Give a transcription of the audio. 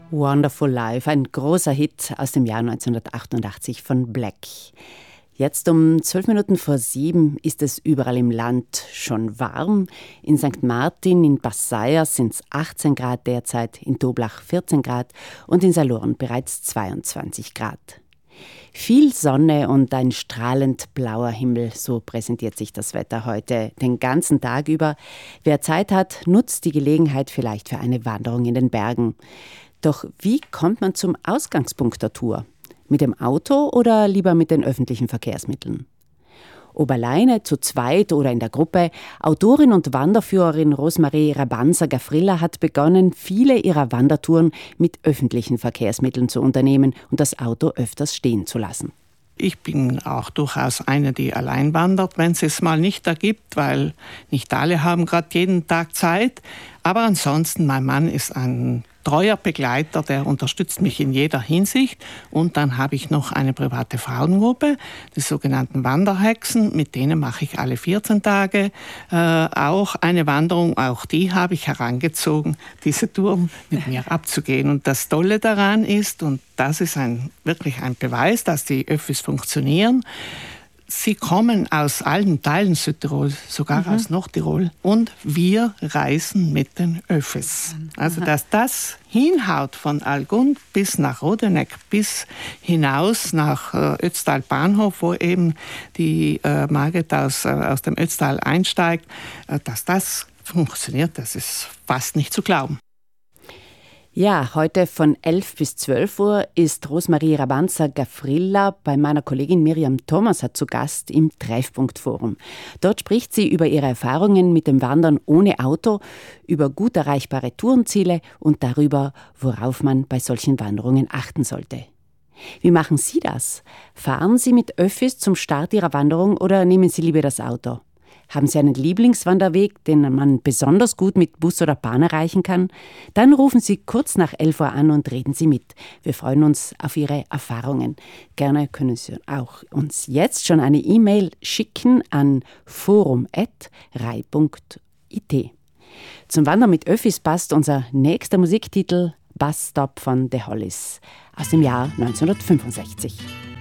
Wonderful Life, ein großer Hit aus dem Jahr 1988 von Black. Jetzt um 7:12 ist es überall im Land schon warm. In St. Martin, in Passaier sind es 18 Grad derzeit, in Toblach 14 Grad und in Salurn bereits 22 Grad. Viel Sonne und ein strahlend blauer Himmel, so präsentiert sich das Wetter heute den ganzen Tag über. Wer Zeit hat, nutzt die Gelegenheit vielleicht für eine Wanderung in den Bergen. Doch wie kommt man zum Ausgangspunkt der Tour? Mit dem Auto oder lieber mit den öffentlichen Verkehrsmitteln? Ob alleine, zu zweit oder in der Gruppe, Autorin und Wanderführerin Rosemarie Rabanza-Gafrilla hat begonnen, viele ihrer Wandertouren mit öffentlichen Verkehrsmitteln zu unternehmen und das Auto öfters stehen zu lassen. Ich bin auch durchaus eine, die allein wandert, wenn es es mal nicht ergibt, weil nicht alle haben gerade jeden Tag Zeit. Aber ansonsten, mein Mann ist ein treuer Begleiter, der unterstützt mich in jeder Hinsicht. Und dann habe ich noch eine private Frauengruppe, die sogenannten Wanderhexen. Mit denen mache ich alle 14 Tage auch eine Wanderung. Auch die habe ich herangezogen, diese Touren mit mir abzugehen. Und das Tolle daran ist, und das ist wirklich ein Beweis, dass die Öffis funktionieren, sie kommen aus allen Teilen Südtirol, sogar aus Nordtirol. Und wir reisen mit den Öffis. Also, dass das hinhaut von Algund bis nach Rodeneck, bis hinaus nach Ötztal Bahnhof, wo eben die Margit aus dem Ötztal einsteigt, dass das funktioniert, das ist fast nicht zu glauben. Ja, heute von 11 bis 12 Uhr ist Rosemarie Rabanza-Gafrilla bei meiner Kollegin Miriam Thomaser zu Gast im Treffpunkt-Forum. Dort spricht sie über ihre Erfahrungen mit dem Wandern ohne Auto, über gut erreichbare Tourenziele und darüber, worauf man bei solchen Wanderungen achten sollte. Wie machen Sie das? Fahren Sie mit Öffis zum Start Ihrer Wanderung oder nehmen Sie lieber das Auto? Haben Sie einen Lieblingswanderweg, den man besonders gut mit Bus oder Bahn erreichen kann? Dann rufen Sie kurz nach 11 Uhr an und reden Sie mit. Wir freuen uns auf Ihre Erfahrungen. Gerne können Sie auch uns jetzt schon eine E-Mail schicken an forum@rai.it. Zum Wandern mit Öffis passt unser nächster Musiktitel Bus Stop von The Hollies aus dem Jahr 1965.